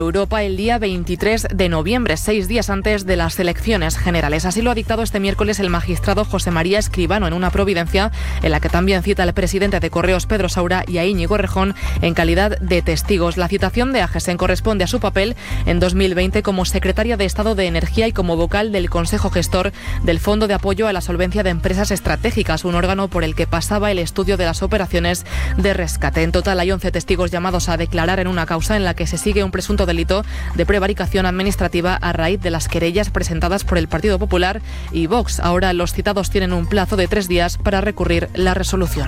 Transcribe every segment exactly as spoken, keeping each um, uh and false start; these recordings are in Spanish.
Europa el día veintitrés de noviembre, seis días antes de las elecciones generales. Así lo ha dictado este miércoles el magistrado José María Escribano en una providencia en la que también cita al presidente de Correos, Pedro Saura, y a Íñigo Errejón en calidad de testigos. La citación de Agesen corresponde a su papel en dos mil veinte como secretaria de Estado de Energía y como vocal del Consejo Gestor del Fondo de Apoyo a la Solvencia de Empresas Estratégicas, un órgano por el que pasaba el estudio de las operaciones de rescate. En total hay once testigos llamados a declarar en una causa en la que se sigue un presunto delito de prevaricación administrativa a raíz de las querellas presentadas por el Partido Popular y Vox. Ahora los citados tienen un plazo de tres días para recurrir la resolución.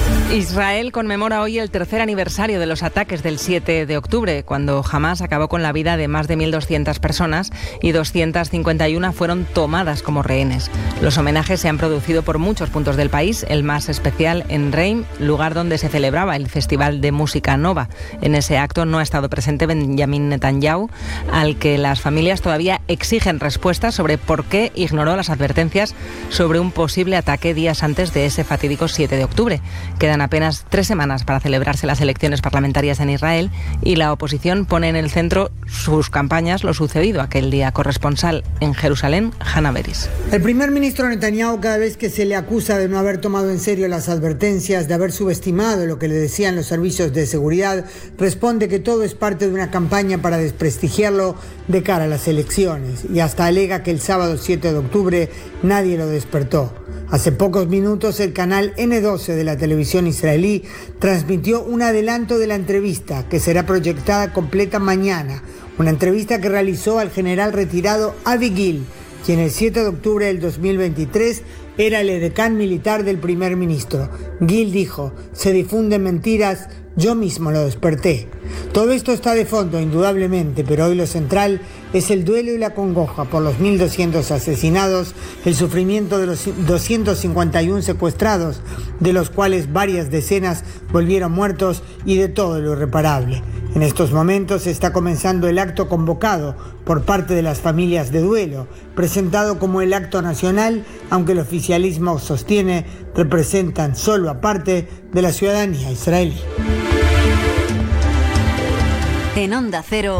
Israel conmemora hoy el tercer aniversario de los ataques del siete de octubre, cuando Hamás acabó con la vida de más de mil doscientas personas y doscientas cincuenta y una fueron tomadas como rehenes. Los homenajes se han producido por muchos puntos del país, el más especial en Reim, lugar donde se celebraba el Festival de Música Nova. En ese acto no ha estado presente Benjamin Netanyahu, al que las familias todavía exigen respuestas sobre por qué ignoró las advertencias sobre un posible ataque días antes de ese fatídico siete de octubre. Quedan apenas tres semanas para celebrarse las elecciones parlamentarias en Israel y la oposición pone en el centro sus campañas lo sucedido aquel día. Corresponsal en Jerusalén, Hannah Beris. El primer ministro Netanyahu, cada vez que se le acusa de no haber tomado en serio las advertencias, de haber subestimado lo que le decían los servicios de seguridad, responde que todo es parte de una campaña para desprestigiarlo de cara a las elecciones, y hasta alega que el sábado siete de octubre nadie lo despertó. Hace pocos minutos el canal ene doce de la televisión israelí transmitió un adelanto de la entrevista que será proyectada completa mañana, una entrevista que realizó al general retirado Avi Gil, quien el siete de octubre del dos mil veintitrés era el edecán militar del primer ministro. Gil dijo: se difunden mentiras, yo mismo lo desperté. Todo esto está de fondo, indudablemente, pero hoy lo central es el duelo y la congoja por los mil doscientos asesinados, el sufrimiento de los doscientos cincuenta y uno secuestrados, de los cuales varias decenas volvieron muertos, y de todo lo irreparable. En estos momentos está comenzando el acto convocado por parte de las familias de duelo, presentado como el acto nacional, aunque el oficialismo sostiene representan solo a parte de la ciudadanía israelí. En Onda Cero,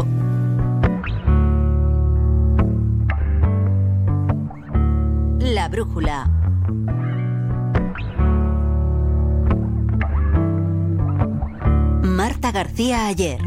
La Brújula. Marta García Ayer.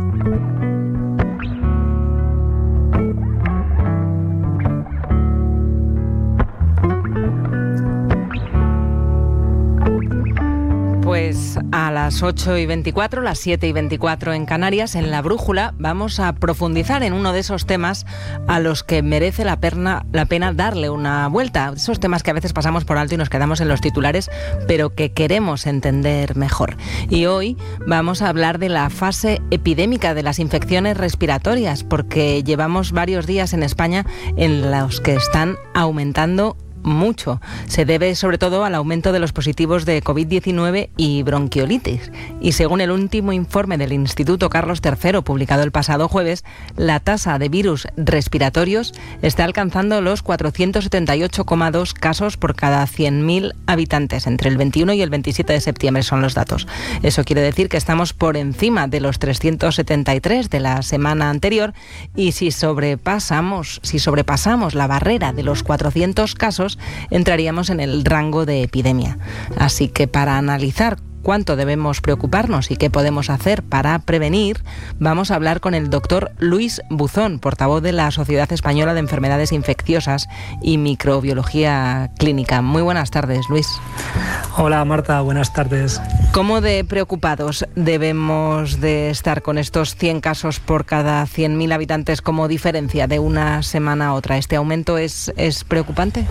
Pues a las ocho y veinticuatro, las siete y veinticuatro en Canarias, en La Brújula, vamos a profundizar en uno de esos temas a los que merece la pena, la pena darle una vuelta. Esos temas que a veces pasamos por alto y nos quedamos en los titulares, pero que queremos entender mejor. Y hoy vamos a hablar de la fase epidémica de las infecciones respiratorias, porque llevamos varios días en España en los que están aumentando mucho. Se debe sobre todo al aumento de los positivos de covid diecinueve y bronquiolitis. Y según el último informe del Instituto Carlos tercero, publicado el pasado jueves, la tasa de virus respiratorios está alcanzando los cuatrocientos setenta y ocho coma dos casos por cada cien mil habitantes. Entre el veintiuno y el veintisiete de septiembre son los datos. Eso quiere decir que estamos por encima de los trescientos setenta y tres de la semana anterior, y si sobrepasamos, si sobrepasamos la barrera de los cuatrocientos casos, entraríamos en el rango de epidemia. Así que para analizar cuánto debemos preocuparnos y qué podemos hacer para prevenir, vamos a hablar con el doctor Luis Buzón, portavoz de la Sociedad Española de Enfermedades Infecciosas y Microbiología Clínica. Muy buenas tardes, Luis. Hola, Marta, buenas tardes. ¿Cómo de preocupados debemos de estar con estos cien casos por cada cien mil habitantes como diferencia de una semana a otra? ¿Este aumento es, es preocupante?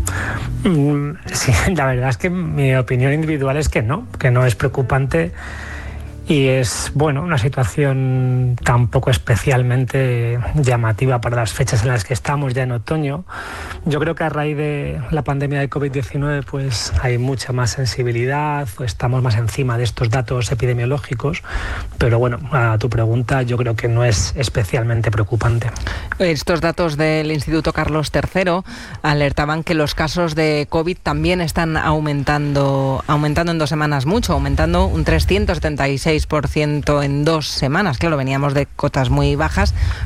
Sí, la verdad es que mi opinión individual es que no, que no es preocupante. Y es, bueno, una situación tampoco especialmente llamativa para las fechas en las que estamos ya en otoño. Yo creo que a raíz de la pandemia de covid diecinueve pues hay mucha más sensibilidad, estamos más encima de estos datos epidemiológicos, pero bueno, a tu pregunta yo creo que no es especialmente preocupante. Estos datos del Instituto Carlos tercero alertaban que los casos de COVID también están aumentando, aumentando en dos semanas mucho, aumentando un trescientos setenta y seis por ciento en dos semanas. Claro, veníamos de cotas muy bajas,